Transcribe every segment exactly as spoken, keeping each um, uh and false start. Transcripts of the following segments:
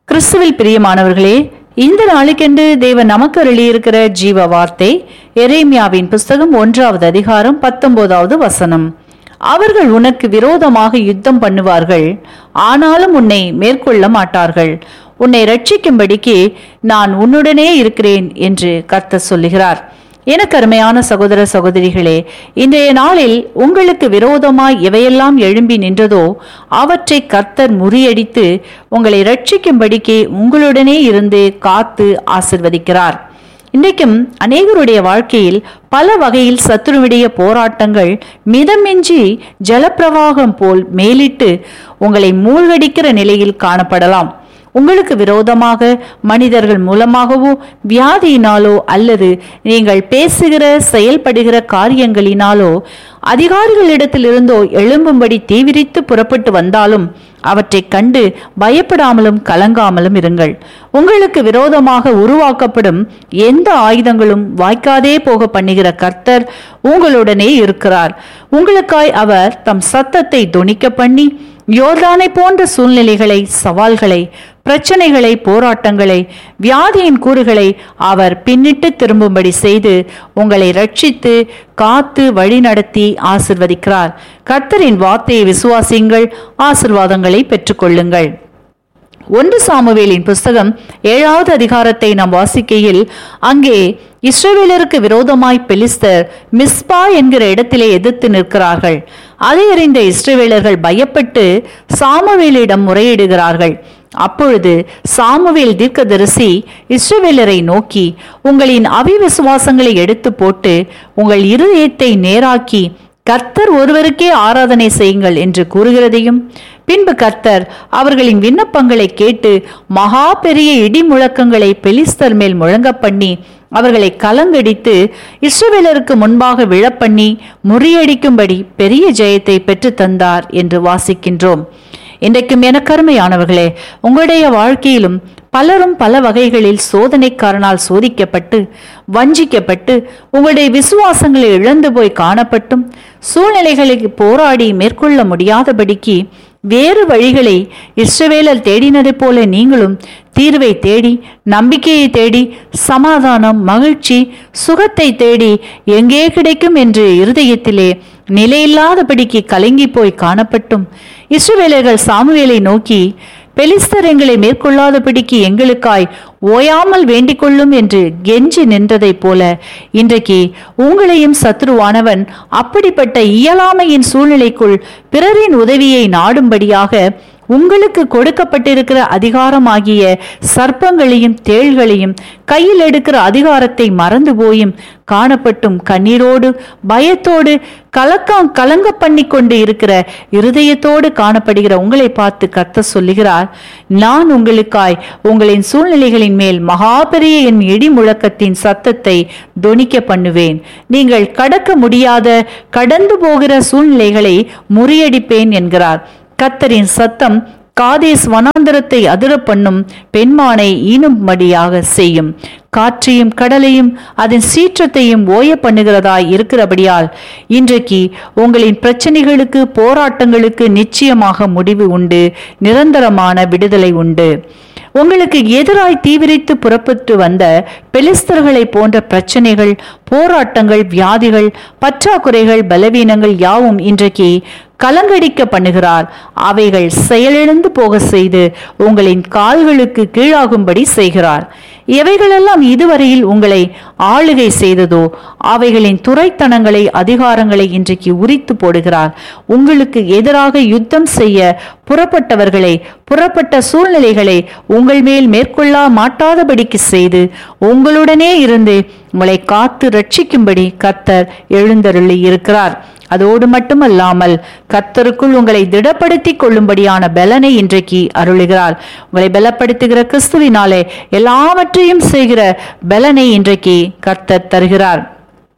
கிறிஸ்துவில் பிரியமானவர்களே, இந்த நாளுக்கென்று தேவன் நமக்கு அருளியிருக்கிற ஜீவ வார்த்தை எரேமியாவின் புஸ்தகம் ஒன்றாவது அதிகாரம் பத்தொன்பதாவது வசனம். அவர்கள் உனக்கு விரோதமாக யுத்தம் பண்ணுவார்கள், ஆனாலும் உன்னை மேற்கொள்ள மாட்டார்கள். உன்னை ரட்சிக்கும்படிக்கு நான் உன்னுடனே இருக்கிறேன் என்று கர்த்தர் சொல்லுகிறார். எனக்கு அருமையான சகோதர சகோதரிகளே, இன்றைய நாளில் உங்களுக்கு விரோதமாய் எவையெல்லாம் எழும்பி நின்றதோ அவற்றை கர்த்தர் முறியடித்து உங்களை ரட்சிக்கும்படிக்கு உங்களுடனே இருந்து காத்து ஆசிர்வதிக்கிறார். இன்றைக்கும் அநேகருடைய வாழ்க்கையில் பல வகையில் சத்துருவுடைய போராட்டங்கள் மிதமின்றி ஜலப்பிரவாகம் போல் மேலிட்டு உங்களை மூழ்கடிக்கிற நிலையில் காணப்படலாம். உங்களுக்கு விரோதமாக மனிதர்கள் மூலமாகவோ வியாதியினாலோ அல்லது நீங்கள் பேசுகிற செயல்படுகிற காரியங்களினாலோ அதிகாரிகளிடத்திலிருந்தோ எழும்பும்படி தீவிரித்து புறப்பட்டு வந்தாலும் அவற்றை கண்டு பயப்படாமலும் கலங்காமலும் இருங்கள். உங்களுக்கு விரோதமாக உருவாக்கப்படும் எந்த ஆயுதங்களும் வாய்க்காதே போக பண்ணுகிற கர்த்தர் உங்களுடனே இருக்கிறார். உங்களுக்காய் அவர் தம் சத்தத்தை தொனிக்க பண்ணி யோர்தானை போன்ற சூழ்நிலைகளை, சவால்களை, பிரச்சனைகளை, போராட்டங்களை, வியாதியின் கூறுகளை அவர் பின்னிட்டு திரும்பும்படி செய்து உங்களை ரட்சித்து காத்து வழி நடத்தி ஆசிர்வதிக்கிறார். கர்த்தரின் வார்த்தையை விசுவாசியுங்கள், ஆசிர்வாதங்களை பெற்றுக்கொள்ளுங்கள். ஒன்று சாமுவேலின் புஸ்தகம் ஏழாவது அதிகாரத்தை நாம் வாசிக்கையில் அங்கே இஸ்ரவேலருக்கு விரோதமாய் பெலிஸ்தர் மிஸ்பா என்கிற இடத்திலே எதிர்த்து நிற்கிறார்கள். அதை அறிந்த இஸ்ரவேலர்கள் பயப்பட்டு சாமுவேலிடம் முறையிடுகிறார்கள். அப்பொழுது சாமுவேல் தீர்க்கதரிசி இஸ்ரவேலரை நோக்கி, உங்களின் அவிவிசுவாசங்களை எடுத்து போட்டு உங்கள் இருதயத்தை நேராக்கி கர்த்தர் ஒருவருக்கே ஆராதனை செய்யுங்கள் என்று கூறுகிறதையும், பின்பு கர்த்தர் அவர்களின் விண்ணப்பங்களை கேட்டு மகா பெரிய இடி முழக்கங்களை பெலிஸ்தர் மேல் முழங்க பண்ணி அவர்களை கலங்கடித்து இஸ்ரவேலருக்கு முன்பாக விழப்பண்ணி முறியடிக்கும்படி பெரிய ஜெயத்தை பெற்று தந்தார் என்று வாசிக்கின்றோம். இன்றைக்கும் எனக்கு அருமையானவர்களே, உங்களுடைய வாழ்க்கையிலும் பலரும் பல வகைகளில் சோதனைக்காரனால் சோதிக்கப்பட்டு வஞ்சிக்கப்பட்டு உங்களுடைய விசுவாசங்களை இழந்து போய் காணப்பட்டும் சூழ்நிலைகளை போராடி மேற்கொள்ள முடியாதபடிக்கு வேறு வழிகளை இஸ்ரவேலர் தேடினதை போல நீங்களும் தீர்வை தேடி, நம்பிக்கையை தேடி, சமாதானம், மகிழ்ச்சி, சுகத்தை தேடி எங்கே கிடைக்கும் என்று இருதயத்திலே நிலையில்லாதபடிக்கு கலங்கி போய் காணப்பட்டும் இஸ்ரவேலர்கள் சாமுவேலை நோக்கி, பெலிஸ்தர் எங்களை மேற்கொள்ளாதபடிக்கு எங்களுக்காய் ஓயாமல் வேண்டிக் கொள்ளும் என்று கெஞ்சி நின்றதை போல இன்றைக்கு உங்களையும் சத்ருவானவன் அப்படிப்பட்ட இயலாமையின் சூழ்நிலைக்குள் பிறரின் உதவியை நாடும்படியாக உங்களுக்கு கொடுக்கப்பட்டிருக்கிற அதிகாரமாகிய சர்ப்பங்களையும் தேள்களையும் கையில் எடுக்கிற அதிகாரத்தை மறந்து போயும் காணப்பட்டும் கண்ணீரோடு பயத்தோடு கலக்கம் கலங்க பண்ணி கொண்டு இருக்கிற இருதயத்தோடு காணப்படுகிற உங்களை பார்த்து கர்த்தர் சொல்லுகிறார், நான் உங்களுக்காய் உங்களின் சூழ்நிலைகளின் மேல் மகா பெரிய என் இடி முழக்கத்தின் சத்தத்தை தொனிக்க பண்ணுவேன். நீங்கள் கடக்க முடியாத கடந்து போகிற சூழ்நிலைகளை முறியடிப்பேன் என்கிறார். கர்த்தரின் சத்தம் காதேஸ் வனாந்தரத்தை அதிர பண்ணும் பெண்மானை ஈனும்படியாக செய்யும். காற்றையும் கடலையும் அதன் சீற்றத்தையும் ஓய பண்ணுகிறதாய் இருக்கிறபடியால் இன்றைக்கு உங்களின் பிரச்சனைகளுக்கு, போராட்டங்களுக்கு நிச்சயமாக முடிவு உண்டு, நிரந்தரமான விடுதலை உண்டு. உங்களுக்கு எதிராய் தீவிரித்து புறப்பட்டு வந்த பெலிஸ்தர்களை போன்ற பிரச்சனைகள், போராட்டங்கள், வியாதிகள், பற்றாக்குறைகள், பலவீனங்கள் யாவும் இன்றைக்கு கலங்கடிக்க பண்ணுகிறார். அவைகள் செயலிழந்து போக செய்து உங்களின் கால்களுக்கு கீழாகும்படி செய்கிறார். எவைகளெல்லாம் இதுவரையில் உங்களை ஆளுகை செய்ததோ அவைகளின் துரைத்தனங்களை, அதிகாரங்களை இன்றைக்கு உரித்து போடுகிறார். உங்களுக்கு எதிராக யுத்தம் செய்ய புறப்பட்டவர்களை, புறப்பட்ட சூழ்நிலைகளை உங்கள் மேல் மேற்கொள்ள மாட்டாதபடிக்கு செய்து உங்களுடனே இருந்து உங்களை காத்து ரட்சிக்கும்படி கர்த்தர் எழுந்தருளி இருக்கிறார். அதோடு மட்டுமல்லாமல் கர்த்தருக்குள் உங்களை திடப்படுத்தி கொள்ளும்படியான பலனை இன்றைக்கு அருளுகிறார். உங்களை பலப்படுத்துகிற கிறிஸ்துவினாலே எல்லாவற்றையும் செய்கிற பலனை இன்றைக்கு கர்த்தர் தருகிறார்.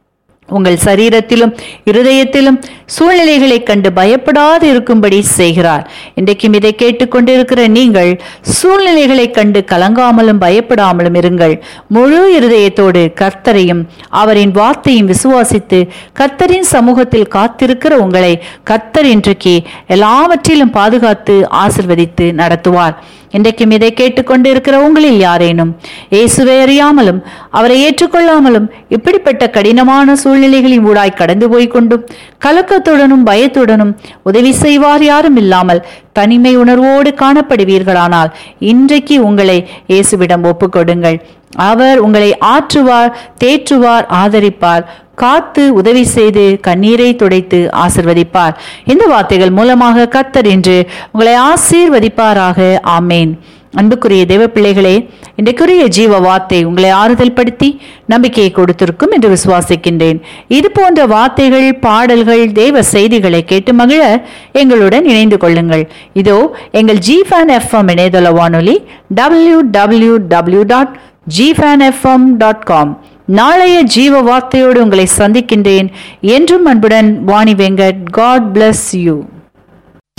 உங்கள் சரீரத்திலும் இருதயத்திலும் சூழ்நிலைகளை கண்டு பயப்படாது இருக்கும்படி செய்கிறார். இன்றைக்கும் இதை கேட்டுக்கொண்டிருக்கிற நீங்கள் சூழ்நிலைகளை கண்டு கலங்காமலும் பயப்படாமலும் இருங்கள். முழு இருதயத்தோடு கர்த்தரையும் அவரின் வார்த்தையும் விசுவாசித்து கர்த்தரின் சமூகத்தில் காத்திருக்கிற உங்களை கர்த்தர் இன்றைக்கு எல்லாவற்றிலும் பாதுகாத்து ஆசிர்வதித்து நடத்துவார். இன்றைக்கும் இதை கேட்டுக்கொண்டு இருக்கிற உங்களில் யாரேனும் இயேசுவை அறியாமலும் அவரை ஏற்றுக்கொள்ளாமலும் இப்படிப்பட்ட கடினமான சூழ்நிலைகளின் ஊடாய் கடந்து போய்கொண்டும் கலக்கத்துடனும் பயத்துடனும் உதவி செய்வார் யாரும் இல்லாமல் தனிமை உணர்வோடு காணப்படுவீர்களானால் இன்றைக்கு உங்களை இயேசுவிடம் ஒப்புக்கொடுங்கள். அவர் உங்களை ஆற்றுவார், தேற்றுவார், ஆதரிப்பார், காத்து உதவி செய்து கண்ணீரை துடைத்து ஆசிர்வதிப்பார். இந்த வார்த்தைகள் மூலமாக கர்த்தர் இன்று உங்களை ஆசீர்வதிப்பாராக. ஆமேன். அன்புக்குரிய தேவ பிள்ளைகளே, இன்றைக்குரிய ஜீவ வார்த்தை உங்களை ஆறுதல் படுத்தி நம்பிக்கையை கொடுத்திருக்கும் என்று விசுவாசிக்கின்றேன். இது போன்ற வார்த்தைகள், பாடல்கள், தேவ செய்திகளை கேட்டு மகிழ எங்களுடன் இணைந்து கொள்ளுங்கள். இதோ எங்கள் ஜிஃபேன் எஃப்எம் இணையதள வானொலி W W W dot ஜிஃபேன் FM dot com. நாளைய ஜீவ வார்த்தையோடு உங்களை சந்திக்கின்றேன். என்றும் அன்புடன் Vani Venkat. God bless you.